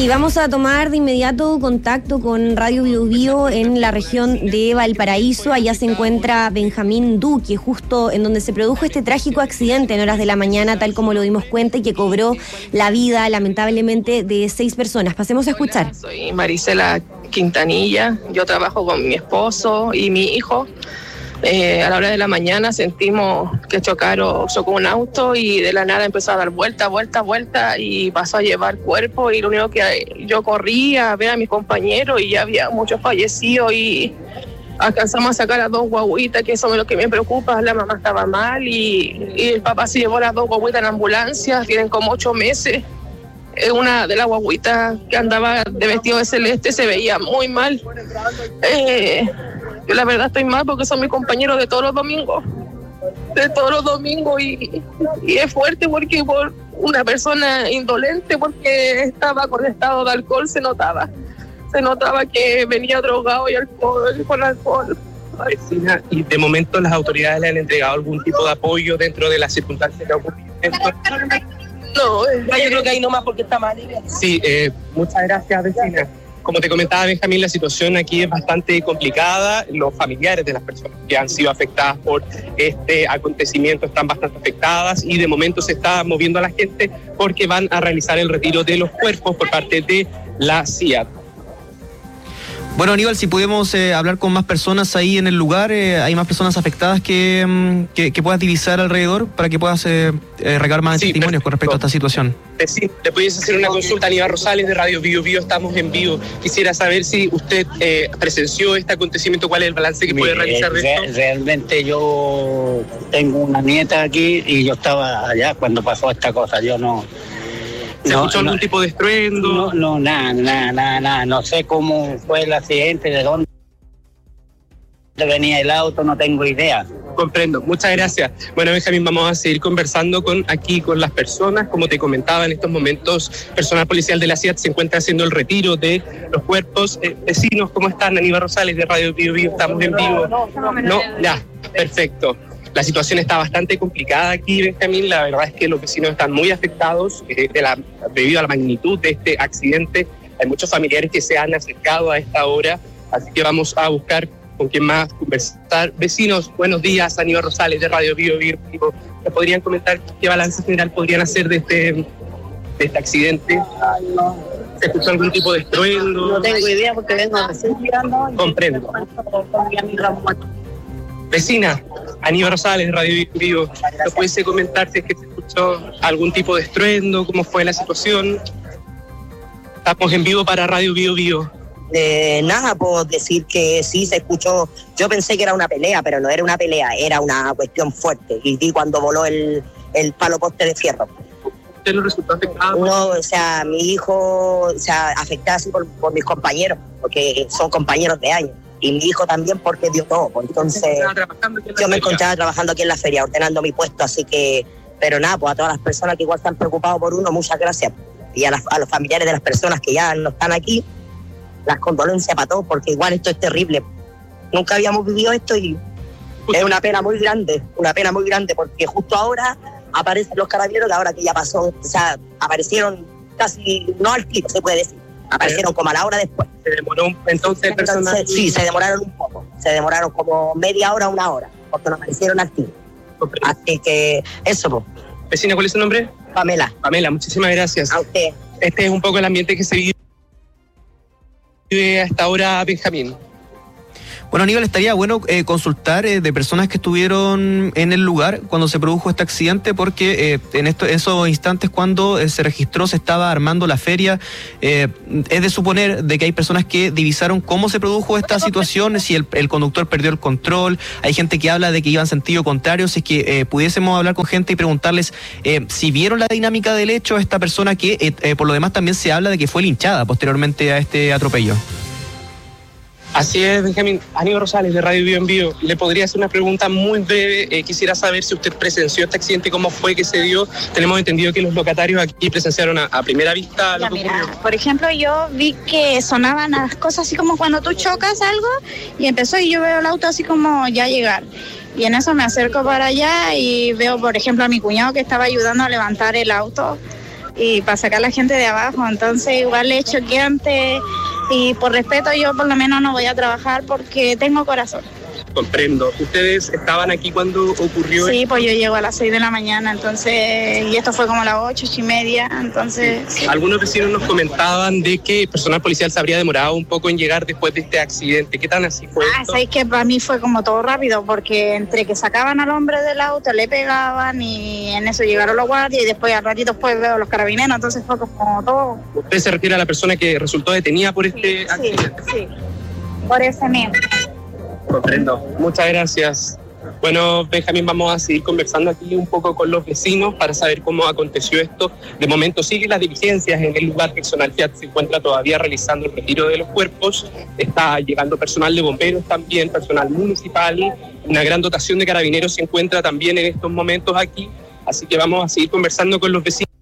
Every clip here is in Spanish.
Sí, vamos a tomar de inmediato contacto con Radio Bio Bio en la región de Valparaíso. Allá se encuentra Benjamín Duque, justo en donde se produjo este trágico accidente en horas de la mañana, tal como lo dimos cuenta, y que cobró la vida, lamentablemente, de 6 personas. Pasemos a escuchar. Hola, soy Marisela Quintanilla. Yo trabajo con mi esposo y mi hijo. A la hora de la mañana sentimos que chocó un auto y de la nada empezó a dar vuelta y pasó a llevar cuerpo, y lo único que yo corría a ver a mis compañeros y ya había muchos fallecidos y alcanzamos a sacar a 2 guaguitas, que eso es lo que me preocupa. La mamá estaba mal y el papá se llevó las 2 guaguitas en ambulancia, tienen como 8 meses. Una de las guaguitas que andaba de vestido de celeste se veía muy mal. Yo la verdad estoy mal porque son mis compañeros de todos los domingos. Y es fuerte porque por una persona indolente, porque estaba con estado de alcohol, se notaba que venía drogado y con alcohol. Vecina, y de momento las autoridades le han entregado algún tipo de apoyo dentro de las circunstancias que ocurrieron. No, yo creo que ahí nomás porque está mal. Sí, muchas gracias, vecina. Como te comentaba, Benjamín, la situación aquí es bastante complicada. Los familiares de las personas que han sido afectadas por este acontecimiento están bastante afectadas y de momento se está moviendo a la gente porque van a realizar el retiro de los cuerpos por parte de la CIA. Bueno, Aníbal, si podemos hablar con más personas ahí en el lugar, hay más personas afectadas que puedas divisar alrededor para que puedas recabar más testimonios con respecto a esta situación. Sí, le pudiese hacer una consulta a Aníbal Rosales de Radio Bio Bio, estamos en vivo. Quisiera saber si usted presenció este acontecimiento, cuál es el balance que puede realizar de esto. Realmente yo tengo una nieta aquí y yo estaba allá cuando pasó esta cosa, yo no... ¿Se escuchó algún tipo de estruendo? No, nada. No sé cómo fue el accidente, de dónde venía el auto, no tengo idea. Comprendo, muchas gracias. Bueno, Benjamín, vamos a seguir conversando con las personas. Como te comentaba, en estos momentos, personal policial de la CIAT se encuentra haciendo el retiro de los cuerpos. Vecinos, ¿cómo están? Aníbal Rosales de Radio Bio Bio, estamos en vivo. No, ya, perfecto. La situación está bastante complicada aquí, Benjamín. La verdad es que los vecinos están muy afectados debido a la magnitud de este accidente. Hay muchos familiares que se han acercado a esta hora, así que vamos a buscar con quién más conversar. Vecinos, buenos días. Aníbal Rosales de Radio Bio Bio. ¿Me podrían comentar qué balance general podrían hacer de este accidente? ¿Se escuchó algún tipo de estruendo? No tengo idea porque vengo recién llegando. Comprendo. Vecina, Aníbal Rosales de Radio Bio, ¿no pudiese comentar si es que se escuchó algún tipo de estruendo? ¿Cómo fue la situación? Estamos en vivo para Radio Bio Bio. Nada, puedo decir que sí se escuchó. Yo pensé que era una pelea, pero no era una pelea, era una cuestión fuerte. Y vi cuando voló el palo poste de fierro. ¿Usted no resultó afectado? No, o sea, mi hijo, afectado así por mis compañeros, porque son compañeros de años. Y mi hijo también porque dio todo. Entonces, yo me encontraba trabajando aquí en la feria, ordenando mi puesto, así que... Pero nada, pues a todas las personas que igual están preocupados por uno, muchas gracias. Y a los familiares de las personas que ya no están aquí, las condolencias para todos, porque igual esto es terrible. Nunca habíamos vivido esto y es una pena muy grande, porque justo ahora aparecen los carabineros, ahora que ya pasó, o sea, aparecieron casi, no al tiro, se puede decir. Aparecieron como a la hora después. ¿Se demoró entonces el personal? Sí, se demoraron un poco. Se demoraron como media hora, 1 hora, porque no aparecieron al tiro. Así que eso, pues. Vecina, ¿cuál es su nombre? Pamela, muchísimas gracias. a usted. Este es un poco el ambiente que se vive hasta ahora, Benjamín. Bueno, Aníbal, estaría bueno consultar de personas que estuvieron en el lugar cuando se produjo este accidente, porque en esos instantes cuando se registró, se estaba armando la feria. Es de suponer de que hay personas que divisaron cómo se produjo esta situación, si el conductor perdió el control. Hay gente que habla de que iba en sentido contrario. Si es que pudiésemos hablar con gente y preguntarles si vieron la dinámica del hecho, esta persona que por lo demás también se habla de que fue linchada posteriormente a este atropello. Así es, Benjamín. Aníbal Rosales de Radio Bio Bio. Le podría hacer una pregunta muy breve. Quisiera saber si usted presenció este accidente, cómo fue que se dio. Tenemos entendido que los locatarios aquí presenciaron a primera vista lo que ocurrió. Por ejemplo, yo vi que sonaban las cosas así como cuando tú chocas algo y empezó, y yo veo el auto así como ya llegar. Y en eso me acerco para allá y veo, por ejemplo, a mi cuñado que estaba ayudando a levantar el auto y para sacar a la gente de abajo, entonces igual es choqueante y por respeto yo por lo menos no voy a trabajar porque tengo corazón. Comprendo. ¿Ustedes estaban aquí cuando ocurrió? Sí, pues yo llego a las 6 de la mañana, entonces, y esto fue como a las 8:30, entonces... Sí. Algunos vecinos nos comentaban de que el personal policial se habría demorado un poco en llegar después de este accidente. ¿Qué tan así fue esto? Sabes que para mí fue como todo rápido, porque entre que sacaban al hombre del auto, le pegaban y en eso llegaron los guardias y después al ratito después veo los carabineros, entonces fue como todo... ¿Usted se refiere a la persona que resultó detenida por este accidente? Sí, por ese mismo. Comprendo. Muchas gracias. Bueno, Benjamín, vamos a seguir conversando aquí un poco con los vecinos para saber cómo aconteció esto. De momento siguen las diligencias en el lugar. Personal FIAT se encuentra todavía realizando el retiro de los cuerpos. Está llegando personal de bomberos también, personal municipal. Una gran dotación de carabineros se encuentra también en estos momentos aquí. Así que vamos a seguir conversando con los vecinos.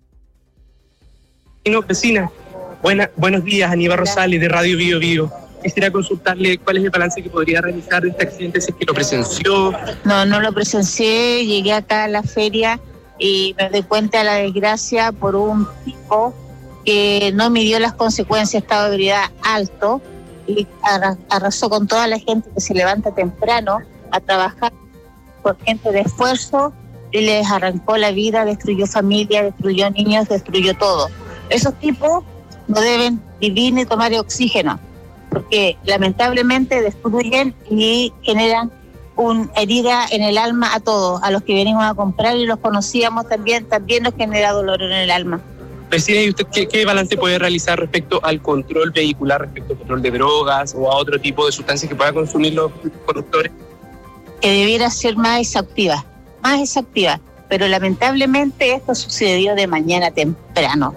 Vecinas, buenos días, Aníbal Rosales de Radio Bio Bio. Quisiera consultarle cuál es el balance que podría realizar de este accidente, si es que lo presenció. No lo presencié, llegué acá a la feria y me doy cuenta de la desgracia por un tipo que no midió las consecuencias, estado de ebriedad alto y arrasó con toda la gente que se levanta temprano a trabajar por gente de esfuerzo y les arrancó la vida, destruyó familia, destruyó niños, destruyó todo. Esos tipos no deben vivir ni tomar oxígeno, porque lamentablemente destruyen y generan una herida en el alma a todos, a los que venimos a comprar y los conocíamos también nos genera dolor en el alma. Vecina, ¿y usted qué balance puede realizar respecto al control vehicular, respecto al control de drogas o a otro tipo de sustancias que puedan consumir los conductores? Que debiera ser más exhaustiva, pero lamentablemente esto sucedió de mañana temprano,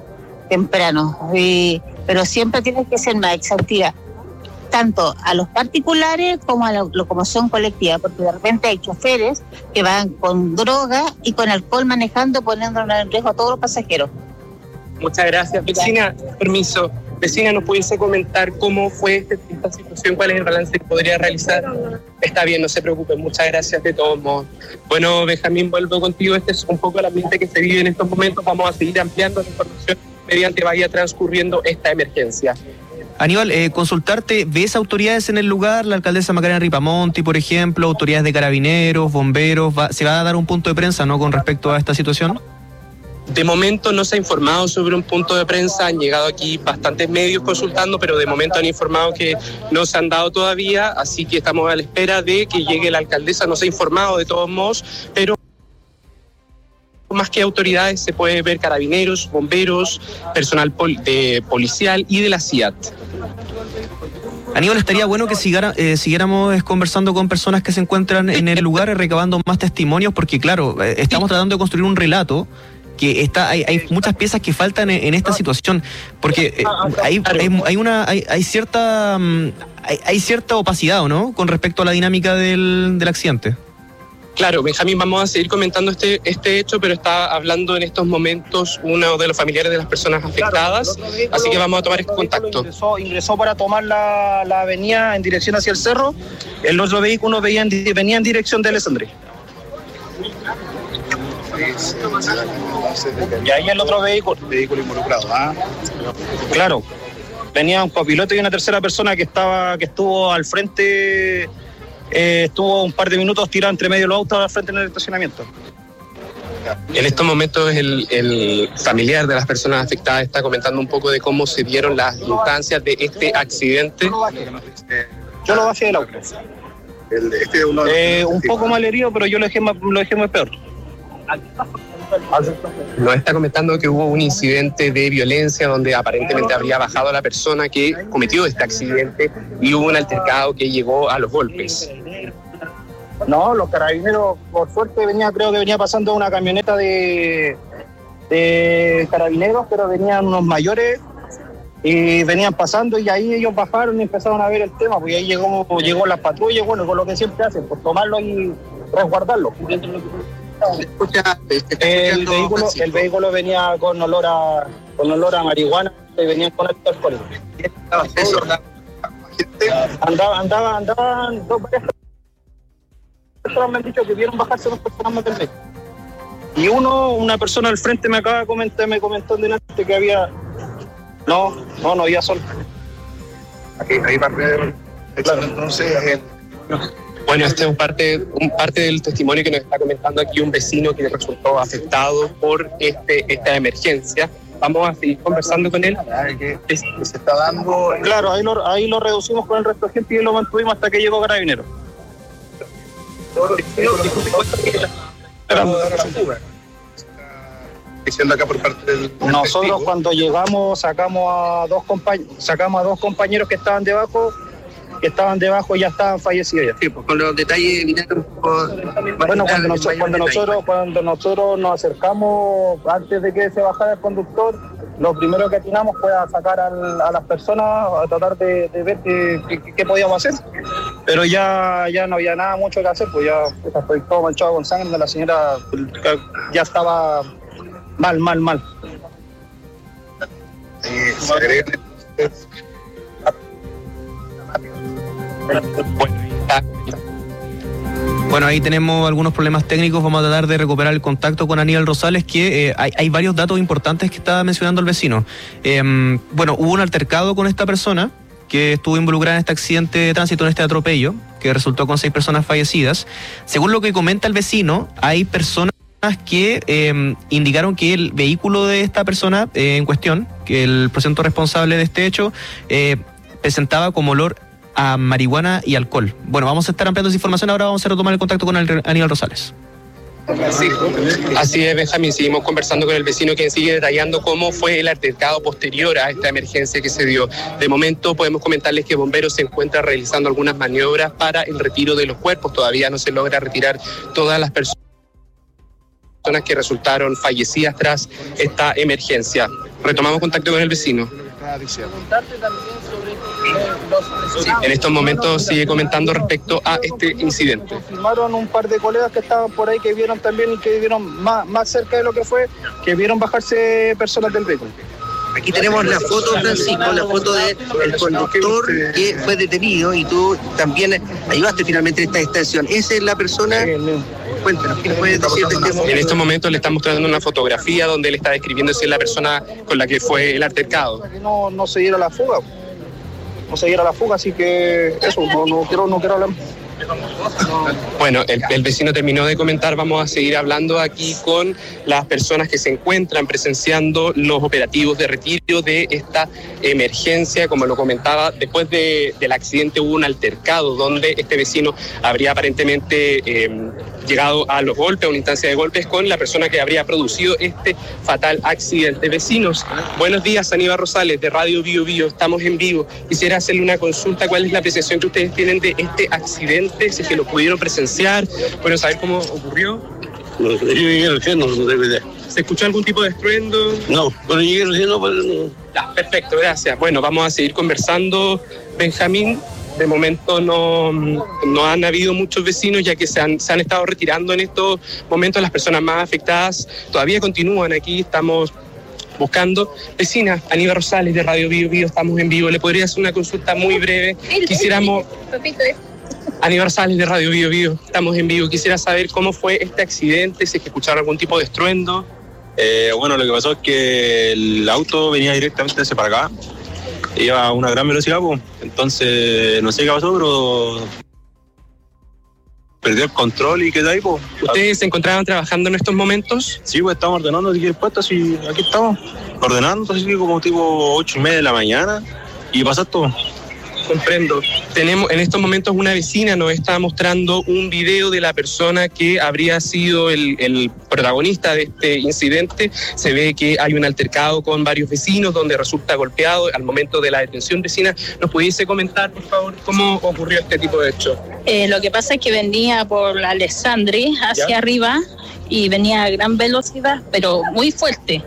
pero siempre tiene que ser más exhaustiva, tanto a los particulares como a la locomoción colectiva, porque de repente hay choferes que van con droga y con alcohol manejando, poniendo en riesgo a todos los pasajeros. Muchas gracias. Vecina, permiso. Vecina, ¿nos pudiese comentar cómo fue esta situación? ¿Cuál es el balance que podría realizar? Está bien, no se preocupe. Muchas gracias de todos modos. Bueno, Benjamín, vuelvo contigo. Este es un poco el ambiente que se vive en estos momentos. Vamos a seguir ampliando la información mediante vaya transcurriendo esta emergencia. Aníbal, consultarte, ¿ves autoridades en el lugar? La alcaldesa Macarena Ripamonti, por ejemplo, autoridades de carabineros, bomberos, ¿se va a dar un punto de prensa, no, con respecto a esta situación? De momento no se ha informado sobre un punto de prensa, han llegado aquí bastantes medios consultando, pero de momento han informado que no se han dado todavía, así que estamos a la espera de que llegue la alcaldesa, no se ha informado de todos modos, pero más que autoridades se puede ver carabineros, bomberos, personal policial y de la CIAT. Aníbal, estaría bueno que siguiéramos conversando con personas que se encuentran en el lugar, recabando más testimonios, porque claro, estamos tratando de construir un relato que hay muchas piezas que faltan en esta situación, porque hay cierta opacidad, ¿no?, con respecto a la dinámica del accidente. Claro, Benjamín, vamos a seguir comentando este hecho, pero está hablando en estos momentos uno de los familiares de las personas afectadas, así que vamos a tomar este contacto. Ingresó para tomar la avenida en dirección hacia el cerro. El otro vehículo venía en dirección de Alessandria. Y ahí el otro vehículo involucrado. Claro, venía un copiloto y una tercera persona que estuvo al frente. Estuvo un par de minutos tirado entre medio de los autos al frente en el estacionamiento. En estos momentos el familiar de las personas afectadas está comentando un poco de cómo se dieron las instancias de este accidente. Yo lo bajé del auto. Un poco mal herido, pero yo lo dejé más peor. Nos está comentando que hubo un incidente de violencia donde aparentemente habría bajado la persona que cometió este accidente y hubo un altercado que llegó a los golpes. No, los carabineros, por suerte, creo que venía pasando una camioneta de carabineros, pero venían unos mayores y venían pasando y ahí ellos bajaron y empezaron a ver el tema, porque ahí llegó las patrullas, bueno, con lo que siempre hacen, por tomarlo y resguardarlo. El vehículo venía con olor a marihuana y venían con alcohol. Andaban dos personas, me han dicho que vieron bajarse dos personas más del medio. Y una persona al frente me acaba de comentar, me comentó delante que había... No había sol. Ahí parte claro. Entonces... Bueno, este es parte del testimonio que nos está comentando aquí un vecino que resultó afectado por esta emergencia. Vamos a seguir conversando con él. Que se está dando... Claro, ahí lo reducimos con el resto de gente y lo mantuvimos hasta que llegó Carabineros. Diciendo acá por parte del... Nosotros cuando llegamos sacamos a dos compañeros que estaban debajo ya estaban fallecidos ya. Sí, pues con los detalles vinieron un poco... Bueno, cuando nosotros nos acercamos antes de que se bajara el conductor, lo primero que atinamos fue a sacar a las personas, a tratar de ver qué podíamos hacer. Pero ya no había nada mucho que hacer, pues ya estoy todo manchado con sangre, la señora ya estaba mal. Se agrega... Bueno, ahí tenemos algunos problemas técnicos. Vamos a tratar de recuperar el contacto con Aníbal Rosales, que hay varios datos importantes que estaba mencionando el vecino. Bueno, hubo un altercado con esta persona que estuvo involucrada en este accidente de tránsito, en este atropello, que resultó con 6 personas fallecidas. Según lo que comenta el vecino, hay personas que indicaron que el vehículo de esta persona en cuestión, que el presunto responsable de este hecho, presentaba como olor a marihuana y alcohol. Bueno, vamos a estar ampliando esa información. Ahora vamos a retomar el contacto con Aníbal Rosales. Sí, así es, Benjamín. Seguimos conversando con el vecino, quien sigue detallando cómo fue el altercado posterior a esta emergencia que se dio. De momento podemos comentarles que bomberos se encuentran realizando algunas maniobras para el retiro de los cuerpos. Todavía no se logra retirar todas las personas que resultaron fallecidas tras esta emergencia. Retomamos contacto con el vecino. En estos momentos sigue comentando respecto a este incidente. Confirmaron un par de colegas que estaban por ahí, que vieron también y que vieron más cerca de lo que fue, que vieron bajarse personas del vehículo. Aquí tenemos la foto, Francisco, la foto del conductor que fue detenido y tú también ayudaste finalmente en esta extensión. Esa es la persona... Cuéntanos, ¿qué puedes decir de este momento? En estos momentos le estamos mostrando una fotografía donde él está describiendo si es la persona con la que fue el altercado. No se diera la fuga. No se diera la fuga, así que eso, no quiero hablar. Bueno, el vecino terminó de comentar. Vamos a seguir hablando aquí con las personas que se encuentran presenciando los operativos de retiro de esta emergencia. Como lo comentaba, después del accidente hubo un altercado donde este vecino habría aparentemente llegado a los golpes, a una instancia de golpes con la persona que habría producido este fatal accidente. Vecinos, buenos días. Aníbal Rosales de Radio Bio Bio, estamos en vivo. Quisiera hacerle una consulta. ¿Cuál es la apreciación que ustedes tienen de este accidente? Si es que lo pudieron presenciar, bueno, saber cómo ocurrió. No, yo llegué recién, no tengo idea. ¿Se escuchó algún tipo de estruendo? No, pero llegué recién, no. Perfecto, gracias. Bueno, vamos a seguir conversando, Benjamín. De momento no han habido muchos vecinos, ya que se han estado retirando en estos momentos. Las personas más afectadas todavía continúan aquí. Estamos buscando. Vecina, Aníbal Rosales de Radio Bio Bio, estamos en vivo. ¿Le podría hacer una consulta muy breve? Quisiéramos... Aníbal Rosales de Radio Bio Bio, estamos en vivo. Quisiera saber cómo fue este accidente, si es que escucharon algún tipo de estruendo. Bueno, lo que pasó es que el auto venía directamente hacia para acá, iba a una gran velocidad, pues. Entonces no sé qué pasó, pero perdió el control y quedó ahí, pues. ¿Ustedes se encontraban trabajando en estos momentos? Sí, pues estamos ordenando aquí el puesto, así, aquí estamos, ordenando, así como tipo 8:30 de la mañana, y pasó todo. Comprendo. Tenemos en estos momentos una vecina, nos está mostrando un video de la persona que habría sido el protagonista de este incidente. Se ve que hay un altercado con varios vecinos donde resulta golpeado al momento de la detención. Vecina, ¿nos pudiese comentar, por favor, cómo ocurrió este tipo de hecho? Lo que pasa es que venía por la Alessandri hacia arriba y venía a gran velocidad, pero muy fuerte.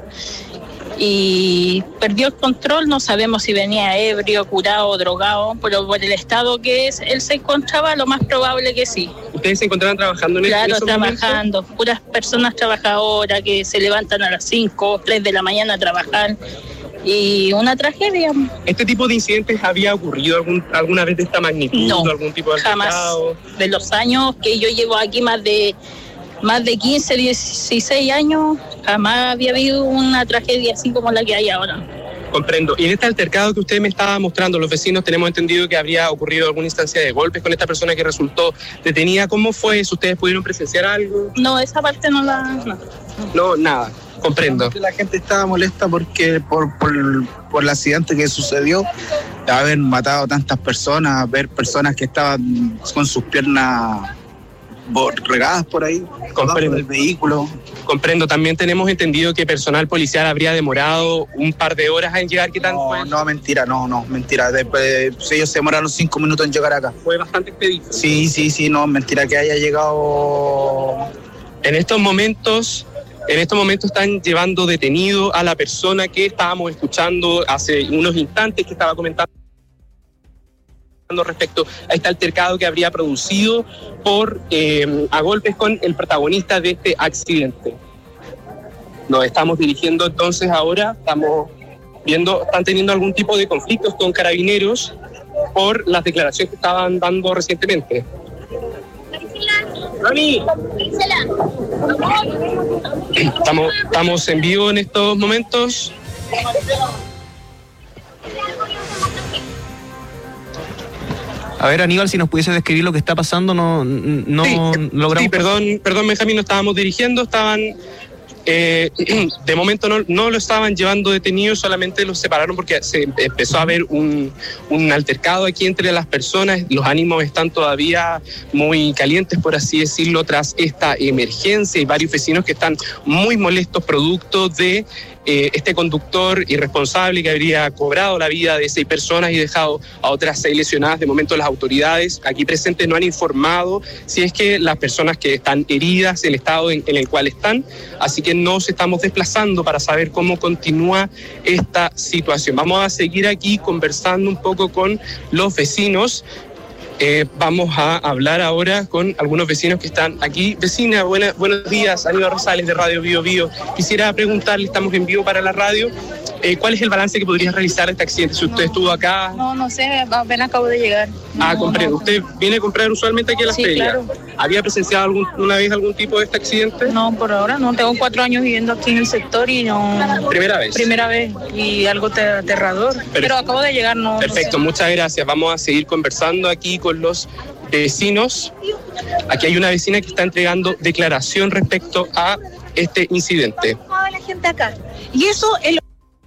Y perdió el control, no sabemos si venía ebrio, curado o drogado, pero por el estado que es, él se encontraba, lo más probable que sí. ¿Ustedes se encontraban trabajando en Claro, esos trabajando, momentos? puras personas trabajadoras que se levantan a las 5, 3 de la mañana a trabajar, y una tragedia. ¿Este tipo de incidentes había ocurrido alguna vez de esta magnitud? No, ¿Algún tipo de jamás. altercado? De los años que yo llevo aquí, más de más de 15, 16 años, jamás había habido una tragedia así como la que hay ahora. Comprendo. Y en este altercado que usted me estaba mostrando, los vecinos tenemos entendido que habría ocurrido alguna instancia de golpes con esta persona que resultó detenida. ¿Cómo fue eso? ¿Ustedes pudieron presenciar algo? No, esa parte no la... No, nada. Comprendo. La gente estaba molesta porque por el accidente que sucedió, de haber matado tantas personas, ver personas que estaban con sus piernas regadas por ahí, comprendo el vehículo. Comprendo. También tenemos entendido que personal policial habría demorado un par de horas en llegar. ¿Qué tanto fue? No, mentira. Ellos se demoraron 5 minutos en llegar acá. Fue bastante expedito. Sí, no, mentira que haya llegado. En estos momentos están llevando detenido a la persona que estábamos escuchando hace unos instantes, que estaba comentando respecto a este altercado que habría producido a golpes con el protagonista de este accidente. Nos estamos dirigiendo entonces ahora, están teniendo algún tipo de conflictos con carabineros por las declaraciones que estaban dando recientemente. Estamos en vivo en estos momentos. A ver, Aníbal, si nos pudiese describir lo que está pasando, no logramos... Sí, perdón, Benjamín, nos estábamos dirigiendo, de momento no lo estaban llevando detenido, solamente los separaron porque se empezó a ver un altercado aquí entre las personas. Los ánimos están todavía muy calientes, por así decirlo, tras esta emergencia. Hay varios vecinos que están muy molestos producto de este conductor irresponsable que habría cobrado la vida de 6 personas y dejado a otras 6 lesionadas. De momento las autoridades aquí presentes no han informado si es que las personas que están heridas, el estado en el cual están, así que nos estamos desplazando para saber cómo continúa esta situación. Vamos a seguir aquí conversando un poco con los vecinos. Vamos a hablar ahora con algunos vecinos que están aquí. Vecina, buenos días, Aníbal Rosales de Radio Bio Bio. Quisiera preguntarle, estamos en vivo para la radio, ¿cuál es el balance que podría realizar de este accidente? Si usted estuvo acá... No sé, apenas acabo de llegar. Comprendo. ¿Usted viene a comprar usualmente aquí a la feria? Claro. ¿Había presenciado alguna vez algún tipo de este accidente? No, por ahora no. Tengo 4 años viviendo aquí en el sector y no... ¿Primera vez? Primera vez y algo aterrador. Pero acabo de llegar, no... Perfecto, muchas gracias. Vamos a seguir conversando aquí con los vecinos. Aquí hay una vecina que está entregando declaración respecto a este incidente. La gente acá. Y eso es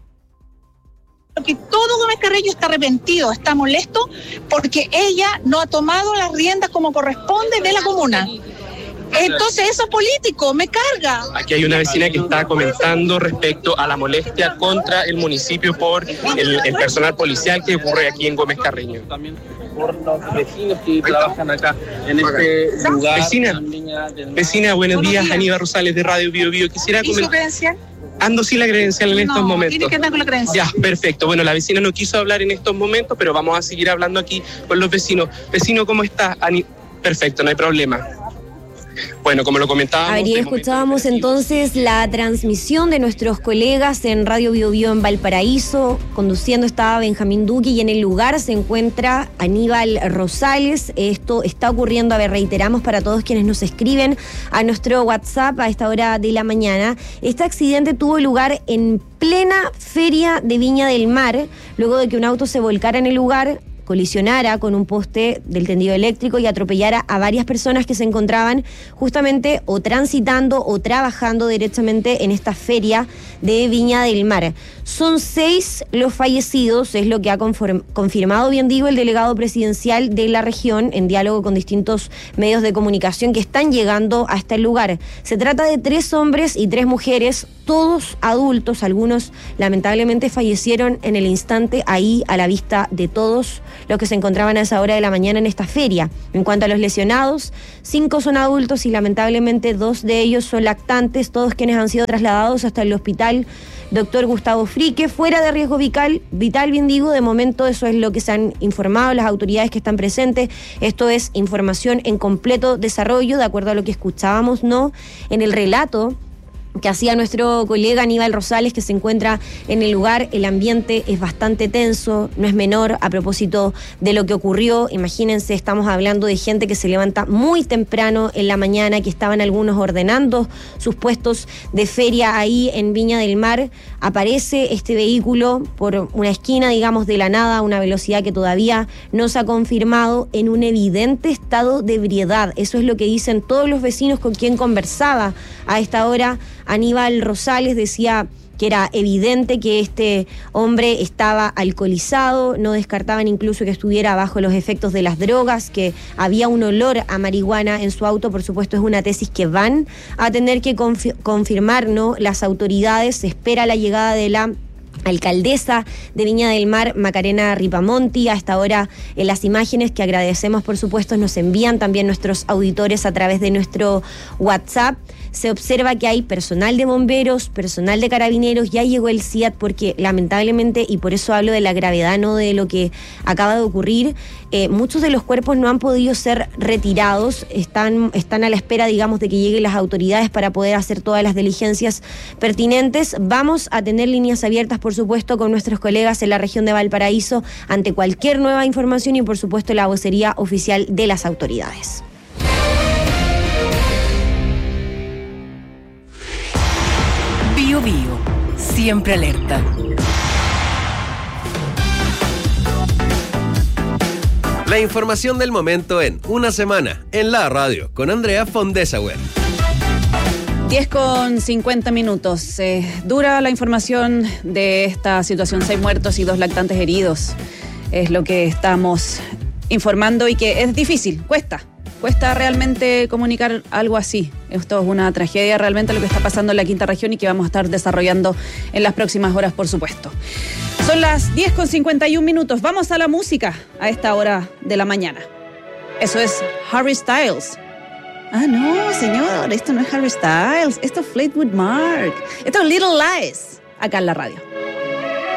lo que todo Gómez Carreño está arrepentido, está molesto porque ella no ha tomado las riendas como corresponde de la comuna. Entonces eso es político, me carga. Aquí hay una vecina que está comentando respecto a la molestia contra el municipio por el personal policial que ocurre aquí en Gómez Carreño. También por los vecinos que trabajan acá en este lugar. Vecina, buenos días, Aníbal Rosales de Radio Bio Bio. Quisiera ¿Y su credencial? Ando sin la credencial en estos momentos. Tiene que andar con la credencial. Ya, perfecto. Bueno, la vecina no quiso hablar en estos momentos, pero vamos a seguir hablando aquí con los vecinos. Vecino, ¿cómo está? Perfecto, no hay problema. Bueno, como lo comentábamos... Ahí escuchábamos entonces la transmisión de nuestros colegas en Radio Bio Bio en Valparaíso. Conduciendo estaba Benjamín Duque y en el lugar se encuentra Aníbal Rosales. Esto está ocurriendo, reiteramos para todos quienes nos escriben a nuestro WhatsApp a esta hora de la mañana. Este accidente tuvo lugar en plena feria de Viña del Mar, luego de que un auto se volcara en el lugar, colisionara con un poste del tendido eléctrico y atropellara a varias personas que se encontraban justamente o transitando o trabajando directamente en esta feria de Viña del Mar. Son 6 los fallecidos, es lo que ha confirmado, bien digo, el delegado presidencial de la región en diálogo con distintos medios de comunicación que están llegando a este lugar. Se trata de 3 hombres y 3 mujeres, todos adultos. Algunos lamentablemente fallecieron en el instante ahí a la vista de todos los que se encontraban a esa hora de la mañana en esta feria. En cuanto a los lesionados, 5 son adultos y lamentablemente 2 de ellos son lactantes, todos quienes han sido trasladados hasta el hospital Dr. Gustavo Frique, fuera de riesgo vital, bien digo. De momento eso es lo que se han informado las autoridades que están presentes. Esto es información en completo desarrollo, de acuerdo a lo que escuchábamos, ¿no? En el relato que hacía nuestro colega Aníbal Rosales, que se encuentra en el lugar. El ambiente es bastante tenso, no es menor a propósito de lo que ocurrió. Imagínense, estamos hablando de gente que se levanta muy temprano en la mañana, que estaban algunos ordenando sus puestos de feria ahí en Viña del Mar. Aparece este vehículo por una esquina, digamos, de la nada, a una velocidad que todavía no se ha confirmado, en un evidente estado de ebriedad. Eso es lo que dicen todos los vecinos con quien conversaba a esta hora. Aníbal Rosales decía que era evidente que este hombre estaba alcoholizado, no descartaban incluso que estuviera bajo los efectos de las drogas, que había un olor a marihuana en su auto. Por supuesto, es una tesis que van a tener que confirmar, ¿no?, las autoridades. Se espera la llegada de la alcaldesa de Viña del Mar, Macarena Ripamonti. Hasta ahora, en las imágenes que agradecemos, por supuesto, nos envían también nuestros auditores a través de nuestro WhatsApp, se observa que hay personal de bomberos, personal de carabineros. Ya llegó el CIAT, porque lamentablemente, y por eso hablo de la gravedad, no de lo que acaba de ocurrir, muchos de los cuerpos no han podido ser retirados, están a la espera, digamos, de que lleguen las autoridades para poder hacer todas las diligencias pertinentes. Vamos a tener líneas abiertas, por supuesto, con nuestros colegas en la región de Valparaíso ante cualquier nueva información y, por supuesto, la vocería oficial de las autoridades. Bio Bio, siempre alerta. La información del momento en Una Semana en la radio con Andrea Fondesauer. 10:50. Dura la información de esta situación. 6 muertos y 2 lactantes heridos. Es lo que estamos informando y que es difícil, cuesta realmente comunicar algo así. Esto es una tragedia realmente lo que está pasando en la quinta región y que vamos a estar desarrollando en las próximas horas, por supuesto. Son las 10:51. Vamos a la música a esta hora de la mañana. Eso es Harry Styles. Ah, no, señor, esto no es Harry Styles, esto es Fleetwood Mac. Esto es Little Lies, acá en la radio.